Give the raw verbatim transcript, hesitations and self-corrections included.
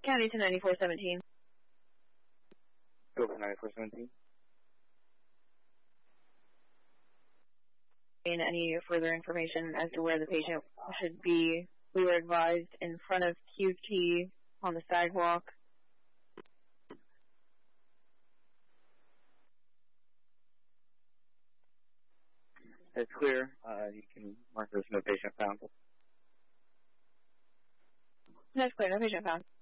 County to ninety-four seventeen. Go for ninety-four seventeen. Any further information as to where the patient should be, we were advised in front of Q T on the sidewalk. It's clear. Uh, you can mark there's no patient found. That's clear, no patient found.